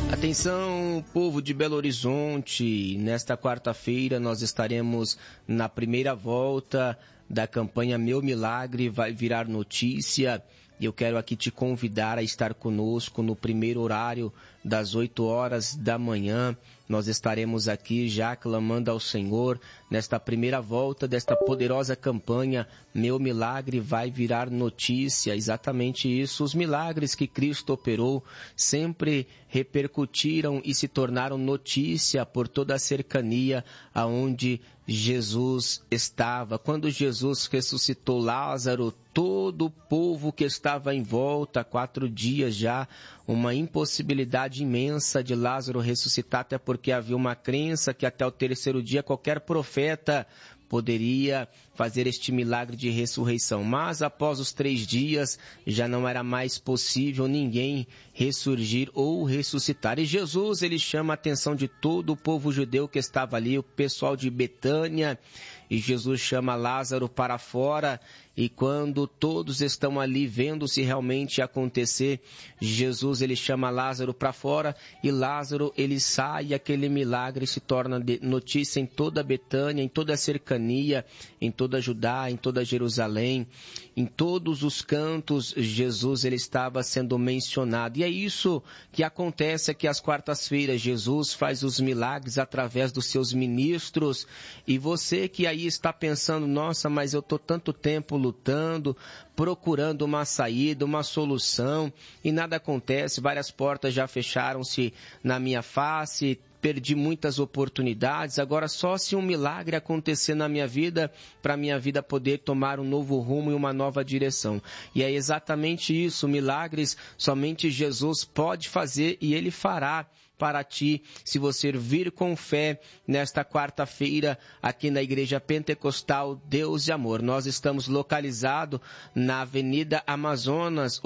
Atenção, povo de Belo Horizonte, nesta quarta-feira nós estaremos na primeira volta da campanha Meu Milagre Vai Virar Notícia. E eu quero aqui te convidar a estar conosco no primeiro horário das 8 horas da manhã. Nós estaremos aqui já clamando ao Senhor nesta primeira volta desta poderosa campanha Meu Milagre Vai Virar Notícia. Exatamente isso. Os milagres que Cristo operou sempre repercutiram e se tornaram notícia por toda a cercania aonde Jesus estava. Quando Jesus ressuscitou Lázaro, todo o povo que estava em volta, 4 dias já, uma impossibilidade imensa de Lázaro ressuscitar, até porque havia uma crença que até o 3º dia qualquer profeta poderia fazer este milagre de ressurreição. Mas após os 3 dias já não era mais possível ninguém ressurgir ou ressuscitar. E Jesus, ele chama a atenção de todo o povo judeu que estava ali, o pessoal de Betânia, e Jesus chama Lázaro para fora, e quando todos estão ali vendo se realmente acontecer, Jesus, ele chama Lázaro para fora, e Lázaro, ele sai, e aquele milagre se torna notícia em toda Betânia, em toda a cercania, em toda Judá, em toda Jerusalém, em todos os cantos, Jesus, ele estava sendo mencionado. E é isso que acontece aqui às quartas-feiras. Jesus faz os milagres através dos seus ministros, e você que aí está pensando, nossa, mas eu estou tanto tempo lutando, procurando uma saída, uma solução, e nada acontece, várias portas já fecharam-se na minha face, perdi muitas oportunidades, agora só se um milagre acontecer na minha vida, para a minha vida poder tomar um novo rumo e uma nova direção. E é exatamente isso, milagres somente Jesus pode fazer e Ele fará para ti, se você vir com fé nesta quarta-feira aqui na Igreja Pentecostal Deus de Amor. Nós estamos localizados na Avenida Amazonas,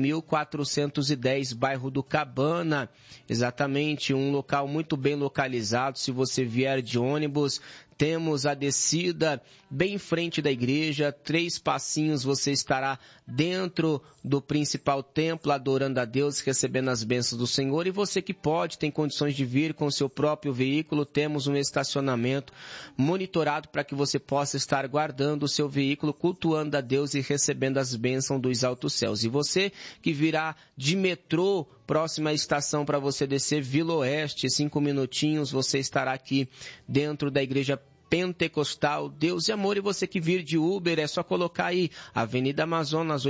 8.410, bairro do Cabana. Exatamente, um local muito bem localizado. Se você vier de ônibus, temos a descida bem em frente da igreja, 3 passinhos você estará dentro do principal templo, adorando a Deus, recebendo as bênçãos do Senhor. E você que pode, tem condições de vir com o seu próprio veículo, temos um estacionamento monitorado para que você possa estar guardando o seu veículo, cultuando a Deus e recebendo as bênçãos dos altos céus. E você que virá de metrô, próxima estação para você descer, Vila Oeste, 5 minutinhos, você estará aqui dentro da Igreja Pentecostal Deus de Amor. E você que vir de Uber, é só colocar aí Avenida Amazonas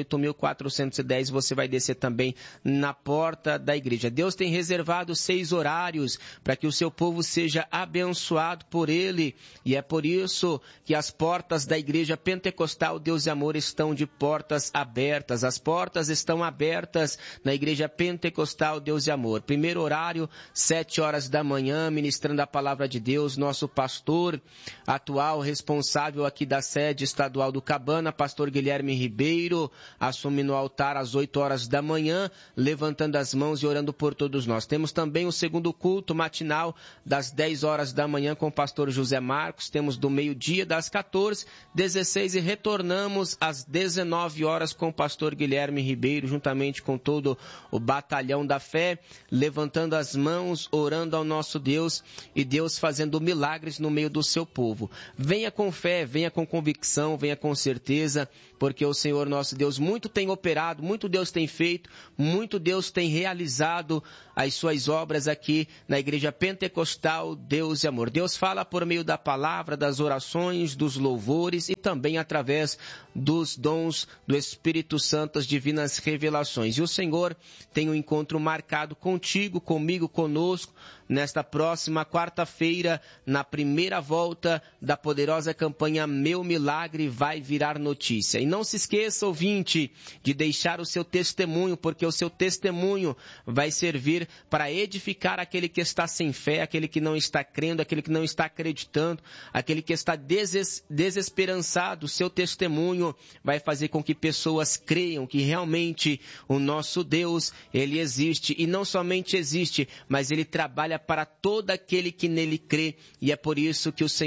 8.410, você vai descer também na porta da igreja. Deus tem reservado 6 horários para que o seu povo seja abençoado por Ele, e é por isso que as portas da Igreja Pentecostal Deus de Amor estão de portas abertas. As portas estão abertas na Igreja Pentecostal Deus de Amor. Primeiro horário, 7 horas da manhã, ministrando a palavra de Deus, nosso pastor atual responsável aqui da sede estadual do Cabana, pastor Guilherme Ribeiro, assume no altar às 8 horas da manhã, levantando as mãos e orando por todos nós. Temos também o segundo culto matinal das 10 horas da manhã com o pastor José Marcos, temos do meio-dia das 14, 16 e retornamos às 19 horas com o pastor Guilherme Ribeiro, juntamente com todo o batalhão da fé, levantando as mãos, orando ao nosso Deus, e Deus fazendo milagres no meio do seu povo. Venha com fé, venha com convicção, venha com certeza, porque o Senhor nosso Deus muito tem operado, muito Deus tem feito, muito Deus tem realizado as suas obras aqui na Igreja Pentecostal Deus de Amor. Deus fala por meio da palavra, das orações, dos louvores e também através dos dons do Espírito Santo, as divinas revelações. E o Senhor tem um encontro marcado contigo, comigo, conosco, nesta próxima quarta-feira, na primeira volta da poderosa campanha Meu Milagre Vai Virar Notícia. E não se esqueça, ouvinte, de deixar o seu testemunho, porque o seu testemunho vai servir para edificar aquele que está sem fé, aquele que não está crendo, aquele que não está acreditando, aquele que está desesperançado. O seu testemunho vai fazer com que pessoas creiam que realmente o nosso Deus, Ele existe, e não somente existe, mas Ele trabalha para todo aquele que nele crê, e é por isso que o Senhor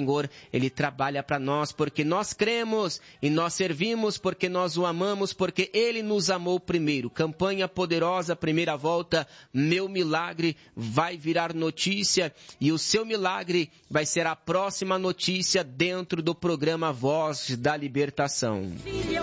Senhor, Ele trabalha para nós, porque nós cremos e nós servimos, porque nós o amamos, porque Ele nos amou primeiro. Campanha poderosa, primeira volta, Meu Milagre vai virar notícia e o seu milagre vai ser a próxima notícia dentro do programa Voz da Libertação.